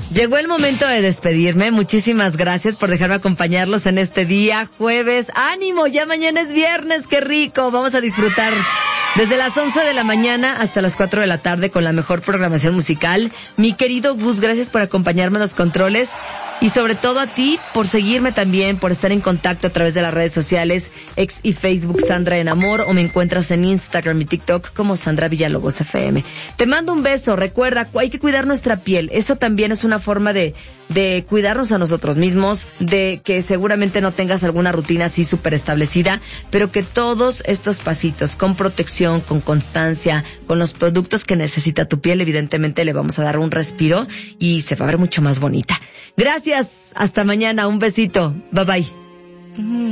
Llegó el momento de despedirme. Muchísimas gracias por dejarme acompañarlos en este día, jueves. ¡Ánimo! Ya mañana es viernes, ¡qué rico! Vamos a disfrutar desde las 11 de la mañana hasta las 4 de la tarde con la mejor programación musical. Mi querido Gus, gracias por acompañarme en los controles. Y sobre todo a ti por seguirme también, por estar en contacto a través de las redes sociales, X y Facebook Sandra en Amor, o me encuentras en Instagram y TikTok como Sandra Villalobos FM. Te mando un beso. Recuerda, hay que cuidar nuestra piel. Eso también es una forma de cuidarnos a nosotros mismos, de que seguramente no tengas alguna rutina así súper establecida, pero que todos estos pasitos con protección, con constancia, con los productos que necesita tu piel, evidentemente le vamos a dar un respiro y se va a ver mucho más bonita. Gracias, hasta mañana, un besito, bye bye.